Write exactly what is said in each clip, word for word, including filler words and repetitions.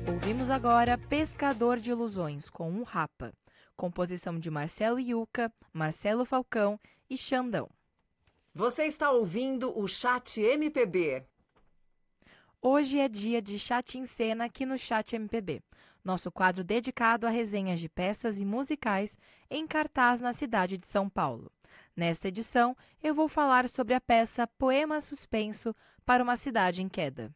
Ouvimos agora Pescador de Ilusões, com um Rapa. Composição de Marcelo Yuca, Marcelo Falcão e Xandão. Você está ouvindo o Chat M P B. Hoje é dia de Chat em Cena aqui no Chat M P B, nosso quadro dedicado a resenhas de peças e musicais em cartaz na cidade de São Paulo. Nesta edição, eu vou falar sobre a peça Poema Suspenso para uma Cidade em Queda.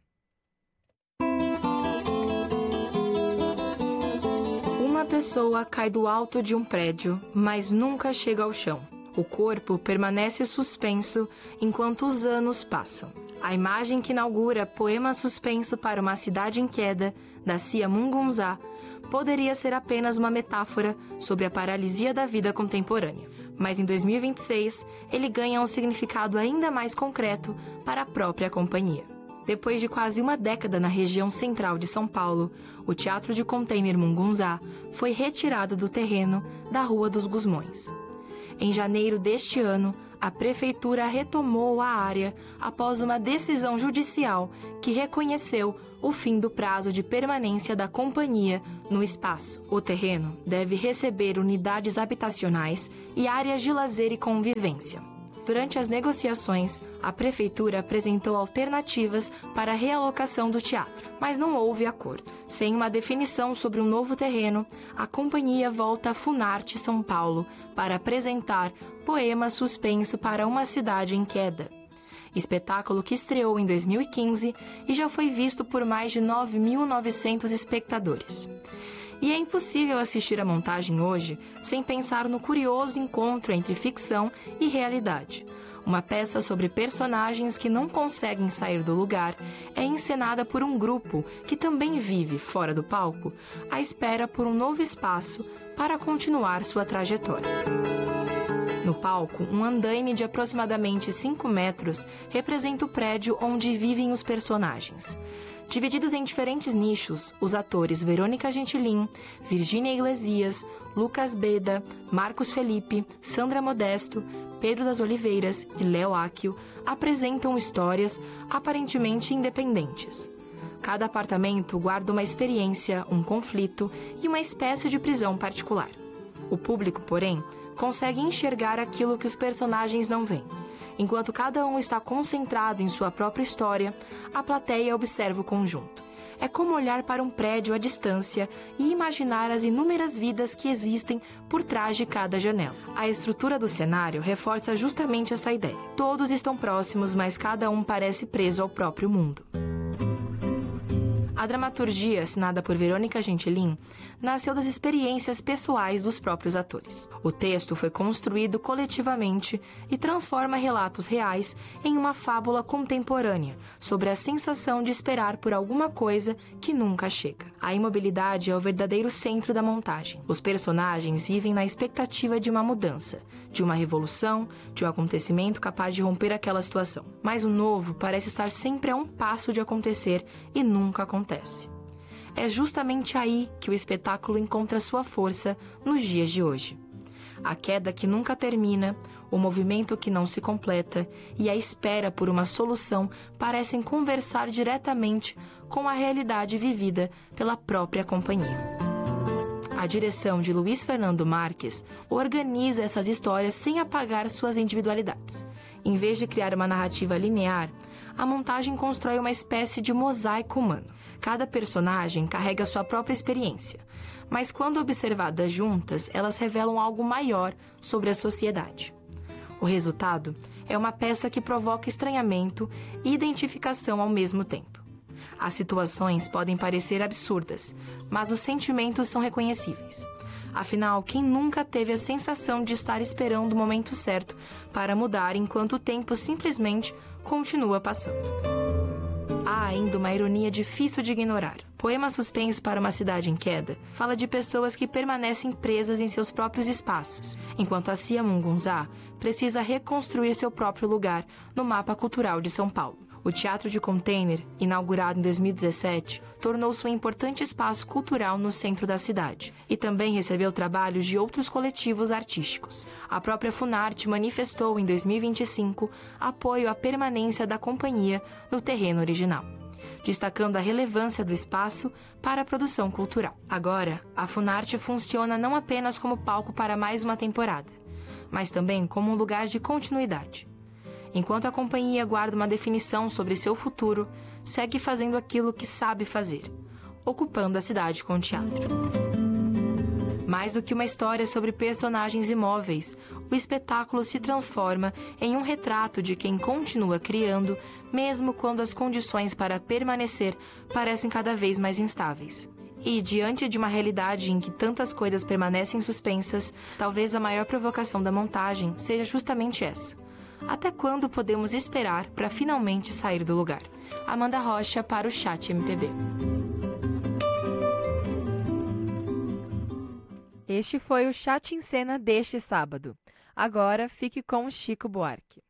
Uma pessoa cai do alto de um prédio, mas nunca chega ao chão. O corpo permanece suspenso enquanto os anos passam. A imagem que inaugura Poema Suspenso para uma Cidade em Queda, da Cia Mungunzá, poderia ser apenas uma metáfora sobre a paralisia da vida contemporânea. Mas em dois mil e vinte e seis, ele ganha um significado ainda mais concreto para a própria companhia. Depois de quase uma década na região central de São Paulo, o Teatro de Container Mungunzá foi retirado do terreno da Rua dos Gusmões. Em janeiro deste ano, a prefeitura retomou a área após uma decisão judicial que reconheceu o fim do prazo de permanência da companhia no espaço. O terreno deve receber unidades habitacionais e áreas de lazer e convivência. Durante as negociações, a prefeitura apresentou alternativas para a realocação do teatro, mas não houve acordo. Sem uma definição sobre um novo terreno, a companhia volta à Funarte São Paulo para apresentar Poema Suspenso para uma Cidade em Queda. Espetáculo que estreou em dois mil e quinze e já foi visto por mais de nove mil e novecentos espectadores. E é impossível assistir a montagem hoje sem pensar no curioso encontro entre ficção e realidade. Uma peça sobre personagens que não conseguem sair do lugar é encenada por um grupo que também vive fora do palco, à espera por um novo espaço para continuar sua trajetória. No palco, um andaime de aproximadamente cinco metros representa o prédio onde vivem os personagens. Divididos em diferentes nichos, os atores Verônica Gentilin, Virgínia Iglesias, Lucas Beda, Marcos Felipe, Sandra Modesto, Pedro das Oliveiras e Léo Áquio apresentam histórias aparentemente independentes. Cada apartamento guarda uma experiência, um conflito e uma espécie de prisão particular. O público, porém, consegue enxergar aquilo que os personagens não veem. Enquanto cada um está concentrado em sua própria história, a plateia observa o conjunto. É como olhar para um prédio à distância e imaginar as inúmeras vidas que existem por trás de cada janela. A estrutura do cenário reforça justamente essa ideia. Todos estão próximos, mas cada um parece preso ao próprio mundo. A dramaturgia, assinada por Verônica Gentilin, nasceu das experiências pessoais dos próprios atores. O texto foi construído coletivamente e transforma relatos reais em uma fábula contemporânea sobre a sensação de esperar por alguma coisa que nunca chega. A imobilidade é o verdadeiro centro da montagem. Os personagens vivem na expectativa de uma mudança, de uma revolução, de um acontecimento capaz de romper aquela situação. Mas o novo parece estar sempre a um passo de acontecer e nunca acontece. É justamente aí que o espetáculo encontra sua força nos dias de hoje. A queda que nunca termina, o movimento que não se completa e a espera por uma solução parecem conversar diretamente com a realidade vivida pela própria companhia. A direção de Luiz Fernando Marques organiza essas histórias sem apagar suas individualidades. Em vez de criar uma narrativa linear, a montagem constrói uma espécie de mosaico humano. Cada personagem carrega sua própria experiência, mas quando observadas juntas, elas revelam algo maior sobre a sociedade. O resultado é uma peça que provoca estranhamento e identificação ao mesmo tempo. As situações podem parecer absurdas, mas os sentimentos são reconhecíveis. Afinal, quem nunca teve a sensação de estar esperando o momento certo para mudar enquanto o tempo simplesmente continua passando? Há ainda uma ironia difícil de ignorar. Poema Suspenso para uma Cidade em Queda fala de pessoas que permanecem presas em seus próprios espaços, enquanto a Cia Mungunzá precisa reconstruir seu próprio lugar no mapa cultural de São Paulo. O Teatro de Container, inaugurado em dois mil e dezessete, tornou-se um importante espaço cultural no centro da cidade e também recebeu trabalhos de outros coletivos artísticos. A própria Funarte manifestou em dois mil e vinte e cinco apoio à permanência da companhia no terreno original. destacando a relevância do espaço para a produção cultural. Agora, a Funarte funciona não apenas como palco para mais uma temporada, mas também como um lugar de continuidade. Enquanto a companhia guarda uma definição sobre seu futuro, segue fazendo aquilo que sabe fazer, ocupando a cidade com teatro. Mais do que uma história sobre personagens imóveis, o espetáculo se transforma em um retrato de quem continua criando, mesmo quando as condições para permanecer parecem cada vez mais instáveis. E, diante de uma realidade em que tantas coisas permanecem suspensas, talvez a maior provocação da montagem seja justamente essa. Até quando podemos esperar para finalmente sair do lugar? Amanda Rocha para o Chat M P B. Este foi o Chat em Cena deste sábado. Agora fique com Chico Buarque.